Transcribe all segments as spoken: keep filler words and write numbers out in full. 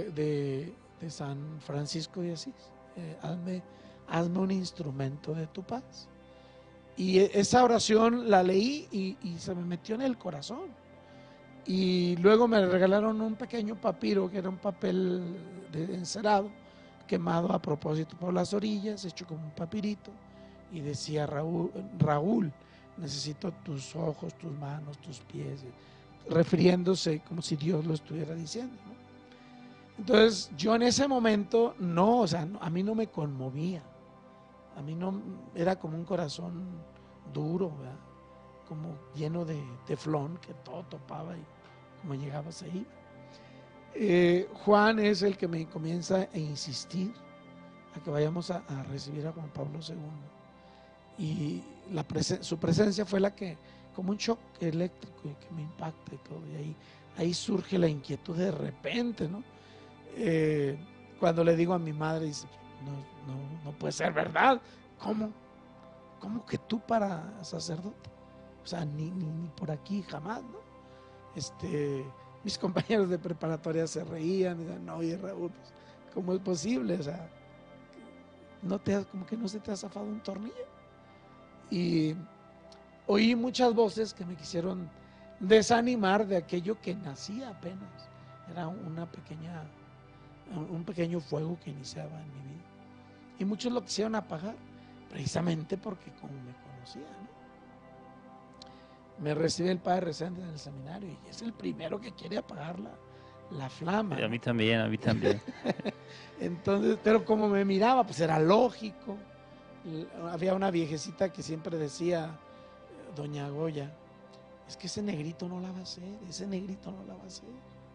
de, de, de San Francisco de Asís. Eh, hazme, hazme un instrumento de tu paz. Y esa oración la leí y, y se me metió en el corazón. Y luego me regalaron un pequeño papiro, que era un papel de encerado, quemado a propósito por las orillas, hecho como un papirito, y decía: Raúl, Raúl, necesito tus ojos, tus manos, tus pies, refiriéndose como si Dios lo estuviera diciendo, ¿no? Entonces yo en ese momento no, o sea, no, a mí no me conmovía, a mí no, era como un corazón duro, ¿verdad? Como lleno de teflón, que todo topaba y como llegaba se iba. Eh, Juan es el que me comienza a insistir a que vayamos a, a recibir a Juan Pablo segundo. Y la presen su presencia fue la que, como un shock eléctrico, que me impacta y todo. Y ahí, ahí surge la inquietud de repente, ¿no? Eh, cuando le digo a mi madre, dice: no, no, no puede ser verdad. ¿Cómo? ¿Cómo que tú para sacerdote? O sea, ni, ni, ni por aquí jamás, ¿no? Este, mis compañeros de preparatoria se reían, y decían: no, oye, Raúl, pues, ¿cómo es posible? O sea, no te, como que no se te ha zafado un tornillo. Y oí muchas voces que me quisieron desanimar de aquello que nacía apenas. Era una pequeña, un pequeño fuego que iniciaba en mi vida. Y muchos lo quisieron apagar, precisamente porque como me conocían, ¿no? Me recibe el padre Reséndez en el seminario y es el primero que quiere apagar la, la flama, ¿no? A mí ¿no? también, a mí también. Entonces, pero como me miraba, pues era lógico. Había una viejecita que siempre decía, doña Goya: es que ese negrito no la va a hacer, ese negrito no la va a hacer.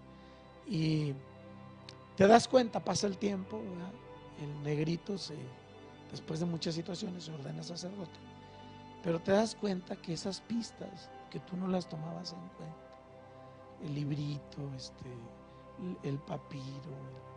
Y te das cuenta, pasa el tiempo, ¿verdad? El negrito, se, después de muchas situaciones, se ordena sacerdote. Pero te das cuenta que esas pistas, que tú no las tomabas en cuenta, el librito, este, el, el papiro,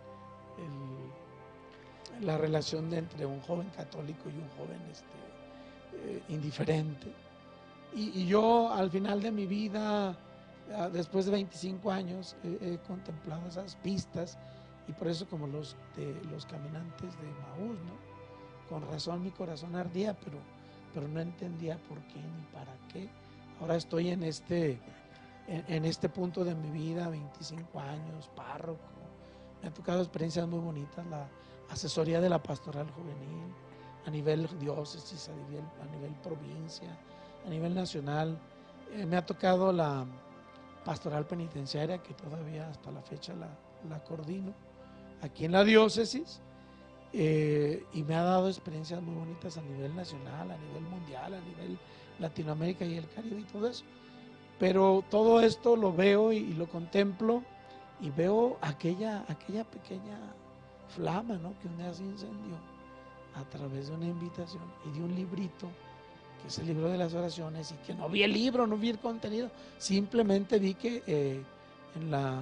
el, la relación de entre un joven católico y un joven este, eh, indiferente. Y, y yo al final de mi vida, después de veinticinco años, he, he contemplado esas pistas, y por eso, como los, de, los caminantes de Maús, ¿no? Con razón mi corazón ardía, pero, pero no entendía por qué ni para qué. Ahora estoy en este, en, en este punto de mi vida, veinticinco años, párroco. Me han tocado experiencias muy bonitas, la asesoría de la pastoral juvenil, a nivel diócesis, a nivel, a nivel provincia, a nivel nacional. Eh, me ha tocado la pastoral penitenciaria, que todavía hasta la fecha la, la coordino aquí en la diócesis, eh, y me ha dado experiencias muy bonitas a nivel nacional, a nivel mundial, a nivel Latinoamérica y el Caribe y todo eso. Pero todo esto lo veo y, y lo contemplo, y veo aquella, aquella pequeña flama, ¿no? Que un día se incendió a través de una invitación y de un librito, que es el libro de las oraciones, y que no vi el libro, no vi el contenido, simplemente vi que eh, en, la,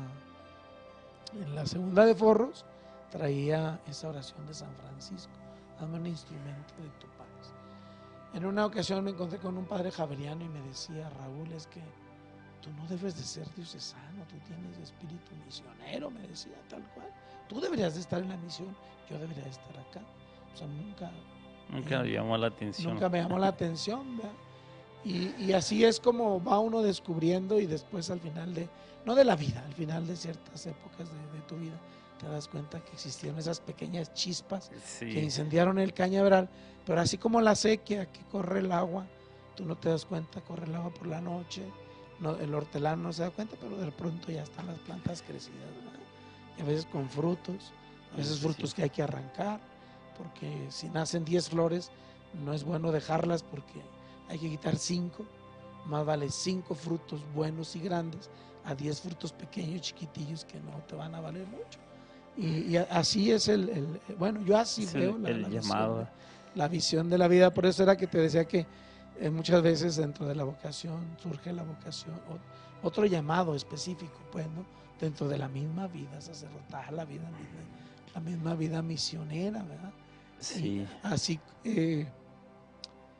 en la segunda de forros traía esa oración de San Francisco: dame un instrumento de tu paz. En una ocasión me encontré con un padre javeriano y me decía: Raúl, es que tú no debes de ser diocesano, tú tienes espíritu misionero, me decía, tal cual. Tú deberías de estar en la misión, yo debería de estar acá. O sea, nunca... Nunca me llamó la atención. Nunca me llamó la atención, ¿verdad? Y, y así es como va uno descubriendo, y después al final de, no de la vida, al final de ciertas épocas de, de tu vida, te das cuenta que existieron esas pequeñas chispas, sí, que incendiaron el cañaveral. Pero así como la sequía, que corre el agua, tú no te das cuenta, corre el agua por la noche, no, el hortelano no se da cuenta, pero de pronto ya están las plantas crecidas, ¿verdad? Y a veces con frutos, a veces frutos sí, que hay que arrancar, porque si nacen diez flores, no es bueno dejarlas, porque hay que quitar cinco. Más vale cinco frutos buenos y grandes a diez frutos pequeños, chiquitillos, que no te van a valer mucho. Y, y así es el, el, bueno, yo así es veo el, la, el la, llamado. Visión, la visión de la vida. Por eso era que te decía que eh, muchas veces dentro de la vocación surge la vocación, o, otro llamado específico, pues, ¿no? Dentro de la misma vida sacerdotal, la vida, la misma vida misionera, ¿verdad? Sí. Y así eh,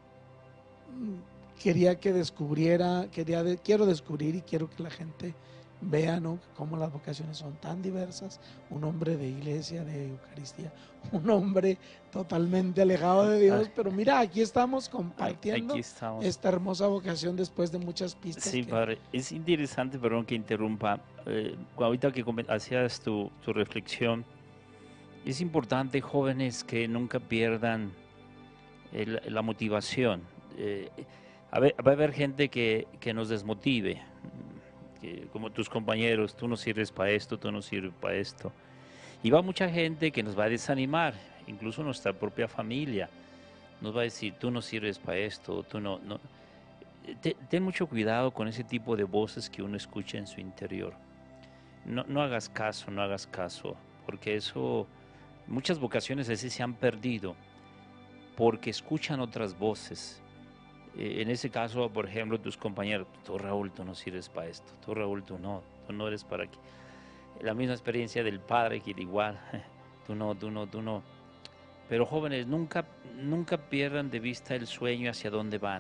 quería que descubriera, quería de, quiero descubrir y quiero que la gente vea, ¿no?, cómo las vocaciones son tan diversas. Un hombre de iglesia, de Eucaristía, un hombre totalmente alejado de Dios, Ah, pero mira, aquí estamos a- compartiendo aquí estamos. esta hermosa vocación después de muchas pistas Sí, que... padre, es interesante, perdón que interrumpa, eh, ahorita que come- hacías tu, tu reflexión, es importante, jóvenes, que nunca pierdan el- la motivación. Eh, a ver, va a haber gente que, que nos desmotive, mm, que, como tus compañeros, tú no sirves para esto, tú no sirves para esto. Y va mucha gente que nos va a desanimar, incluso nuestra propia familia. Nos va a decir, tú no sirves para esto, tú no... no. Te- ten mucho cuidado con ese tipo de voces que uno escucha en su interior. No, no hagas caso, no hagas caso, porque eso, muchas vocaciones así se han perdido, porque escuchan otras voces. Eh, en ese caso, por ejemplo, tus compañeros, tú Raúl, tú no sirves para esto, tú Raúl, tú no, tú no eres para aquí. La misma experiencia del padre que igual, tú no, tú no, tú no. Pero jóvenes, nunca, nunca pierdan de vista el sueño hacia dónde van.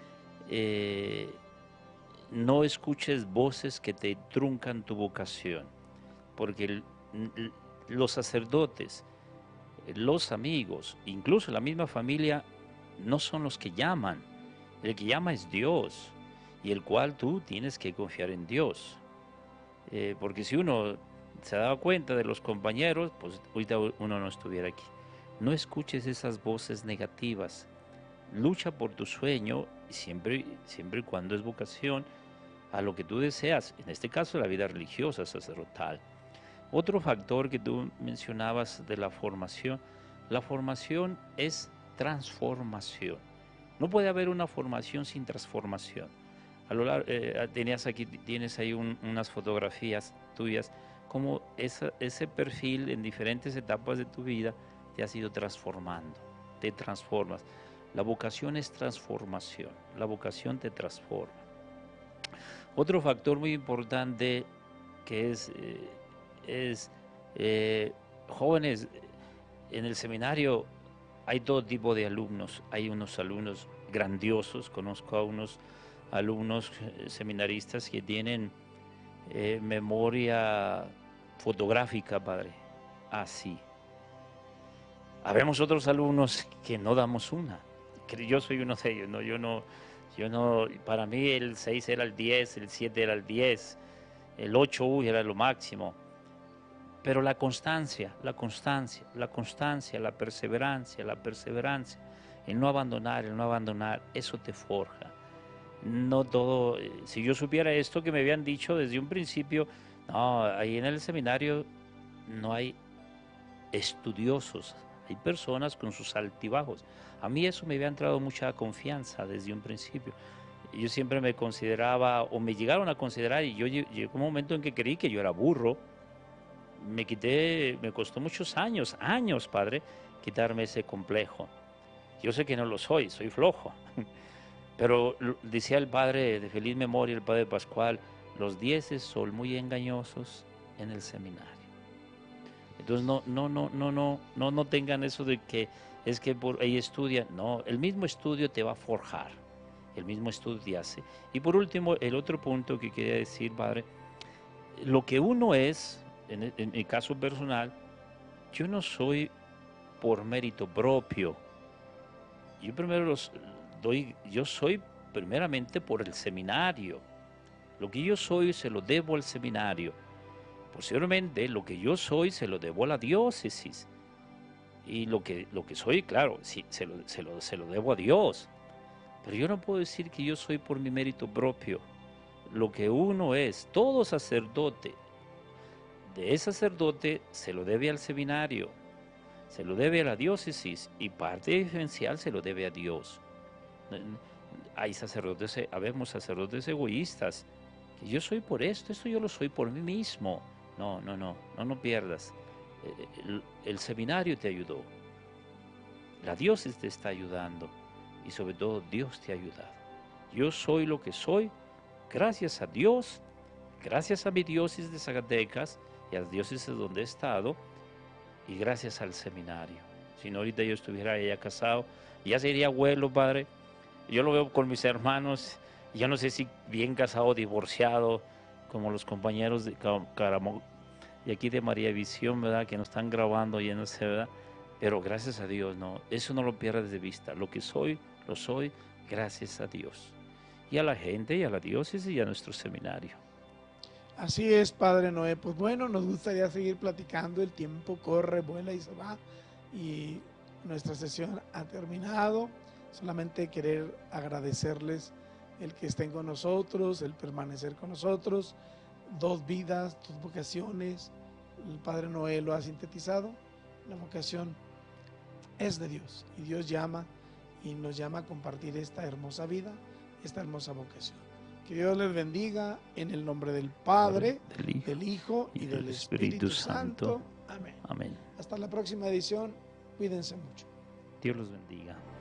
Eh, no escuches voces que te truncan tu vocación, porque el- l- los sacerdotes, los amigos, incluso la misma familia, no son los que llaman. El que llama es Dios, y el cual tú tienes que confiar en Dios. Eh, porque si uno se daba cuenta de los compañeros, pues ahorita uno no estuviera aquí. No escuches esas voces negativas. Lucha por tu sueño, siempre, siempre y cuando es vocación, a lo que tú deseas, en este caso la vida religiosa, sacerdotal. Otro factor que tú mencionabas de la formación, la formación es transformación. No puede haber una formación sin transformación. A lo largo, eh, tenías aquí, tienes ahí un- unas fotografías tuyas, como esa- ese perfil en diferentes etapas de tu vida te has ido transformando, te transformas. La vocación es transformación, la vocación te transforma. Otro factor muy importante que es, eh, es eh, jóvenes, en el seminario hay todo tipo de alumnos. Hay unos alumnos grandiosos, conozco a unos alumnos eh, seminaristas que tienen eh, memoria fotográfica, padre. Así. Habemos otros alumnos que no damos una. Que yo soy uno de ellos, ¿no? Yo no, yo no, para mí el seis era el diez, el siete era el diez, el ocho uy, era lo máximo. Pero la constancia, la constancia, la constancia, la perseverancia, la perseverancia, el no abandonar, el no abandonar, eso te forja. No todo, eh, si yo supiera esto que me habían dicho desde un principio, no, ahí en el seminario no hay estudiosos, hay personas con sus altibajos. A mí eso me había entrado mucha confianza desde un principio. Yo siempre me consideraba, o me llegaron a considerar, y yo lle- llegó un momento en que creí que yo era burro. Me quité, me costó muchos años, años, padre, quitarme ese complejo. Yo sé que no lo soy, soy flojo. Pero lo- decía el padre de feliz memoria, el padre Pascual, los dieces son muy engañosos en el seminario. Entonces no, no, no, no, no, no, no tengan eso de que es que por ahí estudian. No, el mismo estudio te va a forjar, el mismo estudio te hace. Y por último, el otro punto que quería decir, padre, lo que uno es, en, e- en mi caso personal, yo no soy por mérito propio. Yo primero los doy, yo soy primeramente por el seminario. Lo que yo soy se lo debo al seminario. Posteriormente, lo que yo soy se lo debo a la diócesis. Y lo que, lo que soy, claro, sí, se lo, se lo, se lo debo a Dios. Pero yo no puedo decir que yo soy por mi mérito propio. Lo que uno es, todo sacerdote, de ese sacerdote se lo debe al seminario, se lo debe a la diócesis y parte diferencial se lo debe a Dios. Hay sacerdotes, eh, habemos sacerdotes egoístas, que yo soy por esto, esto yo lo soy por mí mismo. No, no, no, no, no pierdas. Eh, El, el seminario te ayudó, la diócesis te está ayudando y sobre todo Dios te ha ayudado. Yo soy lo que soy gracias a Dios, gracias a mi diócesis de Zacatecas y a las diócesis donde he estado y gracias al seminario. Si no, ahorita yo estuviera ya casado, ya sería abuelo, padre. Yo lo veo con mis hermanos, yo no sé si bien casado o divorciado, como los compañeros de Ca- Caramo y aquí de María Visión, ¿verdad? Que nos están grabando y no sé, ¿verdad? Pero gracias a Dios, no, eso no lo pierdas de vista. Lo que soy, lo soy gracias a Dios. Y a la gente, y a la diócesis, y a nuestro seminario. Así es, Padre Noé. Pues bueno, nos gustaría seguir platicando. El tiempo corre, vuela y se va. Y nuestra sesión ha terminado. Solamente querer agradecerles el que estén con nosotros, el permanecer con nosotros. Dos vidas, dos vocaciones. El Padre Noé lo ha sintetizado. La vocación es de Dios y Dios llama y nos llama a compartir esta hermosa vida, esta hermosa vocación. Que Dios les bendiga en el nombre del Padre, Del Hijo, del Hijo y, y del del Espíritu, Espíritu Santo. Santo. Amén. Amén. Hasta la próxima edición. Cuídense mucho. Dios los bendiga.